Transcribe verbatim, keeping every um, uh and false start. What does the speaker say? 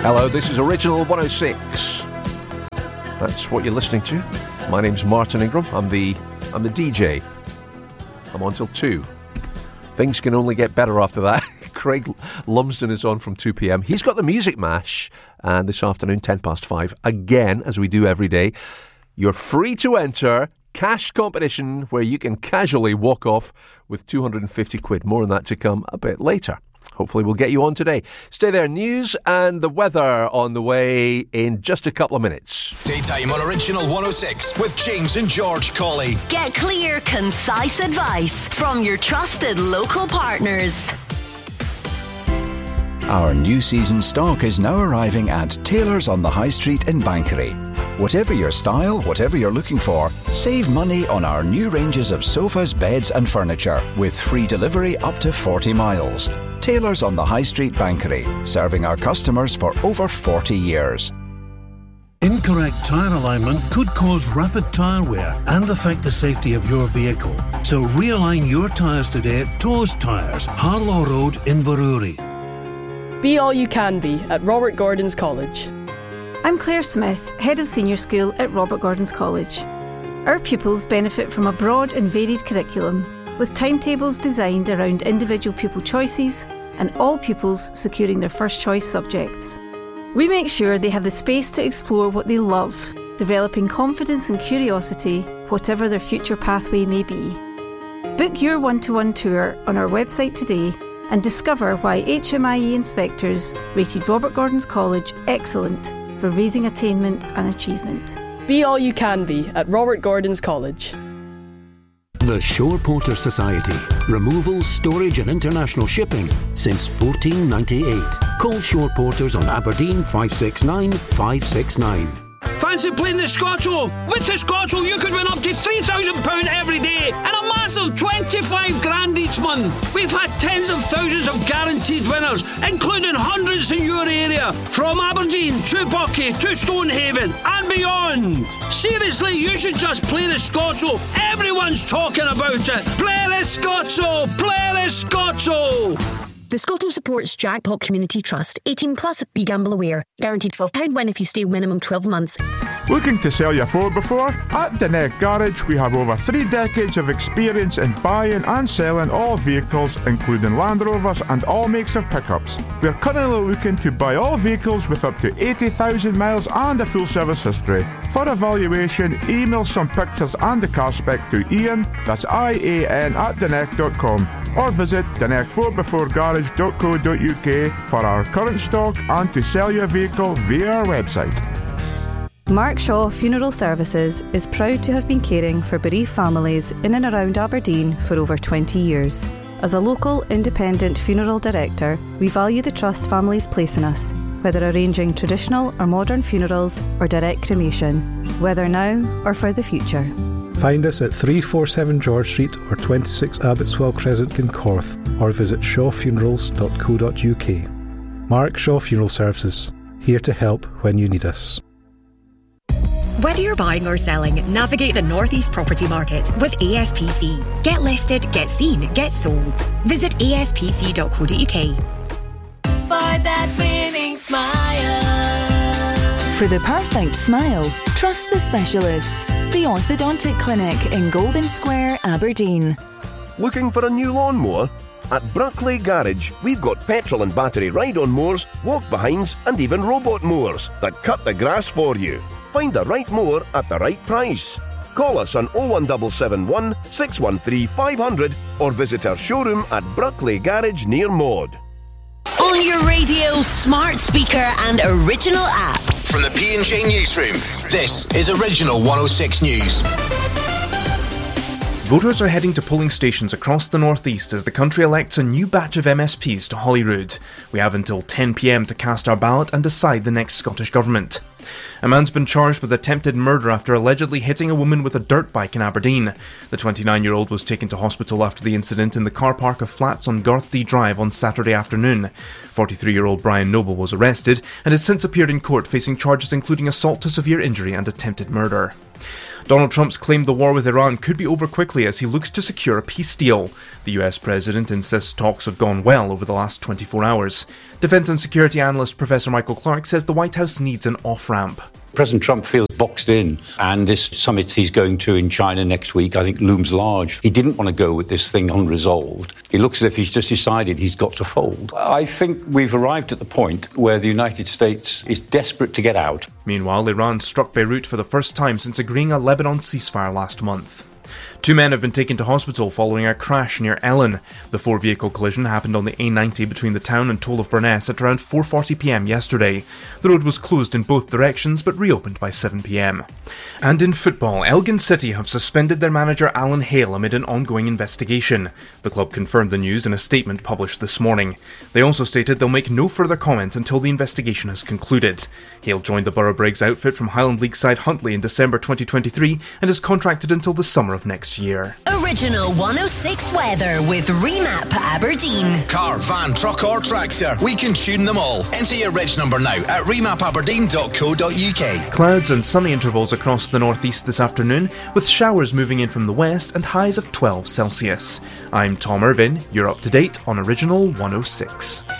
Hello, this is Original one oh six. That's what you're listening to. My name's Martin Ingram. I'm the I'm the D J. I'm on till two. Things can only get better after that. Craig Lumsden is on from two p.m. He's got the Music Mash, and this afternoon, ten past five, again, as we do every day, you're free to enter cash competition where you can casually walk off with two hundred fifty quid. More on that to come a bit later. Hopefully we'll get you on today. Stay there. News and the weather on the way in just a couple of minutes. Daytime on Original one oh six with James and George Colley. Get clear, concise advice from your trusted local partners. Our new season stock is now arriving at Taylor's on the High Street in Bankery. Whatever your style, whatever you're looking for, save money on our new ranges of sofas, beds and furniture with free delivery up to forty miles. Taylor's on the High Street, Bankery, serving our customers for over forty years. Incorrect tyre alignment could cause rapid tyre wear and affect the safety of your vehicle. So realign your tyres today at Toes Tyres, Harlaw Road, Inverurie. Be all you can be at Robert Gordon's College. I'm Claire Smith, Head of Senior School at Robert Gordon's College. Our pupils benefit from a broad and varied curriculum, with timetables designed around individual pupil choices and all pupils securing their first choice subjects. We make sure they have the space to explore what they love, developing confidence and curiosity, whatever their future pathway may be. Book your one-to-one tour on our website today and discover why H M I E inspectors rated Robert Gordon's College excellent for raising attainment and achievement. Be all you can be at Robert Gordon's College. The Shore Porter Society. Removal, storage and international shipping since fourteen ninety-eight. Call Shore Porters on Aberdeen five six nine five six nine. Fancy playing the Scotto? With the Scotto you could win up to three thousand pounds every day and a massive twenty-five grand each month. We've had tens of thousands of guaranteed winners, including hundreds in your area, from Aberdeen to Buckie to Stonehaven and beyond. Seriously, you should just play the Scotto. Everyone's talking about it. Play the Scotto! Play the Scotto! The Scotto supports Jackpot Community Trust. eighteen plus, be gamble aware. Guaranteed twelve pounds win if you stay minimum twelve months. Looking to sell your Ford before? At Dennett Garage, we have over three decades of experience in buying and selling all vehicles, including Land Rovers and all makes of pickups. We are currently looking to buy all vehicles with up to eighty thousand miles and a full service history. For evaluation, email some pictures and the car spec to Ian, that's I A N, at Dennett dot com, or visit Dennett Ford Before Garage dot co dot uk for our current stock and to sell your vehicle via our website. Mark Shaw Funeral Services is proud to have been caring for bereaved families in and around Aberdeen for over twenty years. As a local independent funeral director, we value the trust families place in us, whether arranging traditional or modern funerals or direct cremation, whether now or for the future. Find us at three forty-seven George Street or twenty-six Abbotswell Crescent, Glencorth, or visit shaw funerals dot co dot uk. Mark Shaw Funeral Services, here to help when you need us. Whether you're buying or selling, navigate the Northeast property market with A S P C. Get listed, get seen, get sold. Visit A S P C dot co dot uk. For that winning smile. For the perfect smile, trust the specialists. The Orthodontic Clinic in Golden Square, Aberdeen. Looking for a new lawnmower? At Brackley Garage, we've got petrol and battery ride-on mowers, walk-behinds and even robot mowers that cut the grass for you. Find the right mower at the right price. Call us on oh one seven seven one, six one three, five hundred or visit our showroom at Brackley Garage near Maud. On your radio, smart speaker and original app. From the P and J Newsroom, this is Original one oh six News. Voters are heading to polling stations across the northeast as the country elects a new batch of M S Ps to Holyrood. We have until ten p.m. to cast our ballot and decide the next Scottish Government. A man's been charged with attempted murder after allegedly hitting a woman with a dirt bike in Aberdeen. The twenty-nine-year-old was taken to hospital after the incident in the car park of flats on Garthdee Drive on Saturday afternoon. forty-three-year-old Brian Noble was arrested and has since appeared in court facing charges including assault to severe injury and attempted murder. Donald Trump's claimed the war with Iran could be over quickly as he looks to secure a peace deal. The U S president insists talks have gone well over the last twenty-four hours. Defence and security analyst Professor Michael Clark says the White House needs an off-ramp. President Trump feels boxed in, and this summit he's going to in China next week, I think, looms large. He didn't want to go with this thing unresolved. It looks as if he's just decided he's got to fold. I think we've arrived at the point where the United States is desperate to get out. Meanwhile, Iran struck Beirut for the first time since agreeing a Lebanon ceasefire last month. Two men have been taken to hospital following a crash near Ellon. The four-vehicle collision happened on the A ninety between the town and Toll of Burness at around four forty p m yesterday. The road was closed in both directions but reopened by seven p m. And in football, Elgin City have suspended their manager Alan Hale amid an ongoing investigation. The club confirmed the news in a statement published this morning. They also stated they'll make no further comment until the investigation has concluded. Hale joined the Borough Briggs outfit from Highland League side Huntly in December twenty twenty-three and is contracted until the summer of next year. Original one oh six weather with Remap Aberdeen. Car, van, truck or tractor, we can tune them all. Enter your reg number now at remap aberdeen dot co dot u k. Clouds and sunny intervals across the northeast this afternoon, with showers moving in from the west and highs of twelve Celsius. I'm Tom Irvin, you're up to date on Original one oh six.